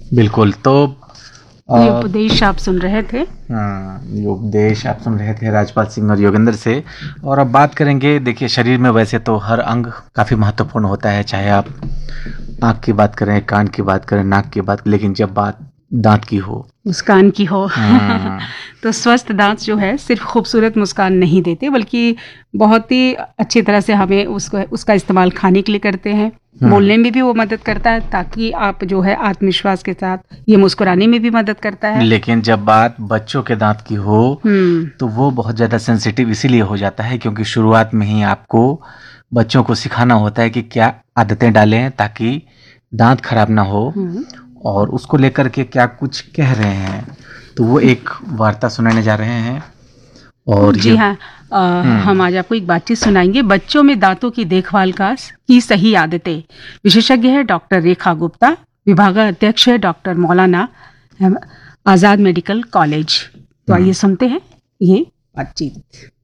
बिल्कुल। तो ये उपदेश आप सुन रहे थे। ये उपदेश आप सुन रहे थे राजपाल सिंह और योगेंद्र से। और अब बात करेंगे, देखिए शरीर में वैसे तो हर अंग काफ़ी महत्वपूर्ण होता है, चाहे आप आँख की बात करें, कान की बात करें, नाक की बात, लेकिन जब बात दांत की हो, मुस्कान की हो तो स्वस्थ दांत जो है सिर्फ खूबसूरत मुस्कान नहीं देते, बल्कि बहुत ही अच्छी तरह से हमें उसका इस्तेमाल खाने के लिए करते हैं, बोलने में भी वो मदद करता है, ताकि आप जो है आत्मविश्वास के साथ ये मुस्कुराने में भी मदद करता है। लेकिन जब बात बच्चों के दांत की हो तो वो बहुत ज़्यादा सेंसिटिव इसीलिए हो जाता है क्योंकि शुरुआत में ही आपको बच्चों को सिखाना होता है कि क्या आदतें डालें ताकि दांत खराब ना हो, और उसको लेकर के क्या कुछ कह रहे हैं। तो वो एक वार्ता सुनाने जा रहे हैं। और जी हाँ, हम आज आपको एक बातचीत सुनाएंगे, बच्चों में दांतों की देखभाल की सही आदतें। विशेषज्ञ है डॉक्टर रेखा गुप्ता, विभागाध्यक्ष है डॉक्टर मौलाना आज़ाद मेडिकल कॉलेज। तो आइए सुनते हैं ये बातचीत।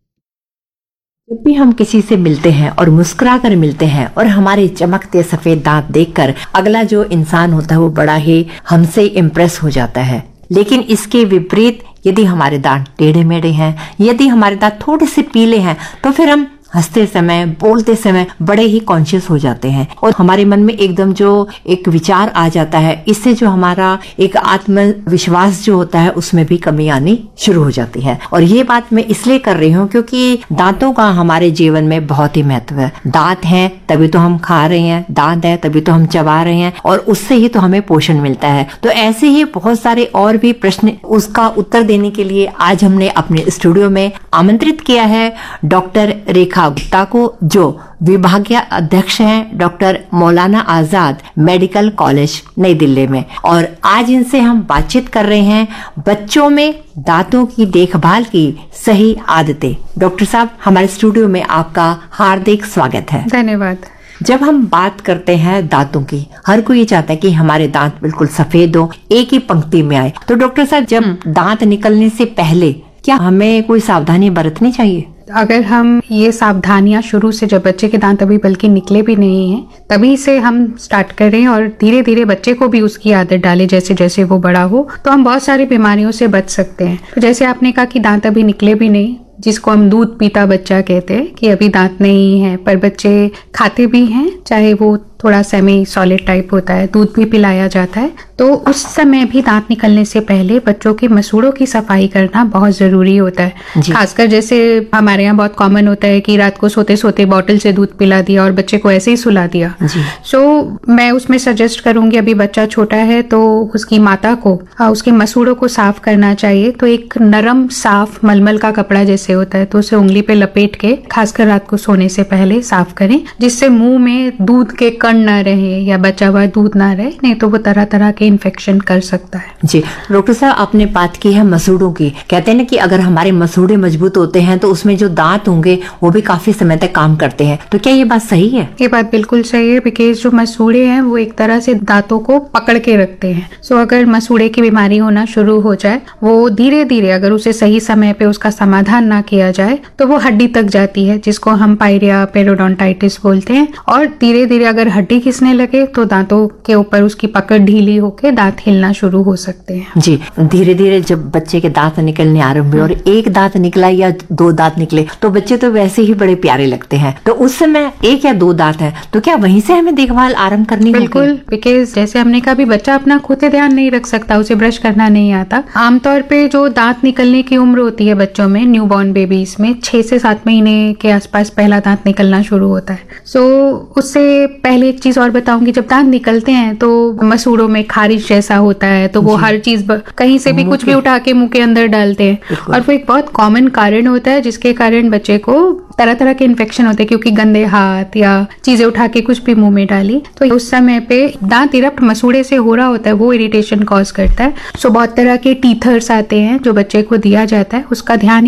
जब भी हम किसी से मिलते हैं और मुस्कुरा कर मिलते हैं और हमारे चमकते सफेद दांत देखकर अगला जो इंसान होता है वो बड़ा ही हमसे इम्प्रेस हो जाता है। लेकिन इसके विपरीत यदि हमारे दांत टेढ़े मेढ़े हैं, यदि हमारे दांत थोड़े से पीले हैं, तो फिर हम हंसते समय, बोलते समय बड़े ही कॉन्शियस हो जाते हैं और हमारे मन में एकदम जो एक विचार आ जाता है, इससे जो हमारा एक आत्मविश्वास जो होता है उसमें भी कमी आनी शुरू हो जाती है। और ये बात मैं इसलिए कर रही हूँ क्योंकि दांतों का हमारे जीवन में बहुत ही महत्व है। दांत हैं तभी तो हम खा रहे हैं, दांत है तभी तो हम चबा रहे हैं और उससे ही तो हमें पोषण मिलता है। तो ऐसे ही बहुत सारे और भी प्रश्न, उसका उत्तर देने के लिए आज हमने अपने स्टूडियो में आमंत्रित किया है डॉक्टर रेखा गुप्ता को, जो विभागीय अध्यक्ष हैं doctor Maulana Azad medical college नई दिल्ली में। और आज इनसे हम बातचीत कर रहे हैं बच्चों में दांतों की देखभाल की सही आदतें। डॉक्टर साहब, हमारे स्टूडियो में आपका हार्दिक स्वागत है। धन्यवाद। जब हम बात करते हैं दांतों की, हर कोई ये चाहता है कि हमारे दांत बिल्कुल सफेद हो, एक ही पंक्ति में आए। तो डॉक्टर साहब, जब दांत निकलने से पहले क्या हमें कोई सावधानी बरतनी चाहिए? अगर हम ये सावधानियां शुरू से, जब बच्चे के दांत अभी बल्कि निकले भी नहीं हैं, तभी से हम स्टार्ट करें और धीरे धीरे बच्चे को भी उसकी आदत डालें, जैसे जैसे वो बड़ा हो, तो हम बहुत सारी बीमारियों से बच सकते हैं। तो जैसे आपने कहा कि दांत अभी निकले भी नहीं, जिसको हम दूध पीता बच्चा कहते हैं कि अभी दांत नहीं है, पर बच्चे खाते भी हैं, चाहे वो थोड़ा सेमी सॉलिड टाइप होता है, दूध भी पिलाया जाता है, तो उस समय भी दांत निकलने से पहले बच्चों के मसूड़ों की सफाई करना बहुत जरूरी होता है। खासकर जैसे हमारे यहाँ बहुत कॉमन होता है कि रात को सोते सोते बॉटल से दूध पिला दिया और बच्चे को ऐसे ही सुला दिया। सो मैं उसमें सजेस्ट करूंगी, अभी बच्चा छोटा है तो उसकी माता को उसके मसूड़ों को साफ करना चाहिए। तो एक नरम साफ मलमल का कपड़ा जैसे होता है, तो उसे उंगली पे लपेट के खासकर रात को सोने से पहले साफ करें, जिससे मुंह में दूध के कण ना रहे या बचा हुआ दूध ना रहे, नहीं तो वो तरह तरह के इन्फेक्शन कर सकता है। जी डॉक्टर साहब, आपने बात की है मसूड़ों की। कहते हैं ना कि अगर हमारे मसूड़े मजबूत होते हैं तो उसमें जो दांत होंगे वो भी काफी समय तक काम करते हैं। तो क्या ये बात सही है? ये बात बिल्कुल सही है, बिकॉज जो मसूड़े हैं वो एक तरह से दांतों को पकड़ के रखते हैं। सो अगर मसूड़े की बीमारी होना शुरू हो जाए, वो धीरे धीरे अगर उसे सही समय पे उसका समाधान ना किया जाए तो वो हड्डी तक जाती है, जिसको हम पायरिया पेरोडोंटाइटिस बोलते हैं। और धीरे धीरे अगर हड्डी घिसने लगे तो दांतों के ऊपर उसकी पकड़ ढीली होकर दांत हिलना शुरू हो सकते हैं। जी, धीरे धीरे जब बच्चे के दांत निकलने आरंभ हुए और एक दांत निकला या दो दांत निकले तो बच्चे तो वैसे ही बड़े प्यारे लगते हैं। तो उस समय एक या दो दांत है तो क्या वहीं से हमें देखभाल आरंभ करनी होगी? बिल्कुल, बिकॉज जैसे हमने कहा भी बच्चा अपना खुद से ध्यान नहीं रख सकता, उसे ब्रश करना नहीं आता। आमतौर पे जो दांत निकलने की उम्र होती है बच्चों में, न्यूबॉर्न बेबीज में 6 से 7 महीने के आसपास पहला दांत निकलना शुरू होता है। सो उससे पहले एक चीज और बताऊंगी, जब दांत निकलते हैं तो मसूड़ों में खारिश जैसा होता है, तो वो हर चीज कहीं से भी कुछ भी उठा के मुंह के अंदर डालते हैं, और वो एक बहुत कॉमन कारण होता है जिसके कारण बच्चे को तरह तरह के इन्फेक्शन होते हैं, क्योंकि गंदे हाथ या चीजें उठा के कुछ भी मुंह में डाली। तो उस समय पे दांत इरप्ट मसूड़े से हो रहा होता है, वो इरिटेशन कॉज करता है। सो बहुत तरह के टीथर्स आते हैं जो बच्चे को दिया जाता है, उसका ध्यान